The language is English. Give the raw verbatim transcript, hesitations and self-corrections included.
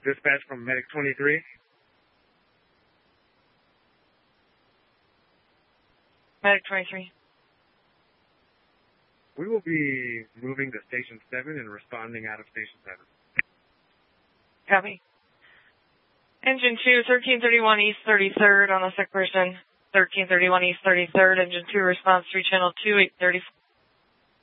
Dispatch from Medic twenty-three. Medic twenty-three. We will be moving to Station seven and responding out of Station seven. Copy. Engine two, thirteen thirty-one East thirty-third on the sick person. thirteen thirty-one East thirty-third. Engine two response three channel two, eight thirty-four.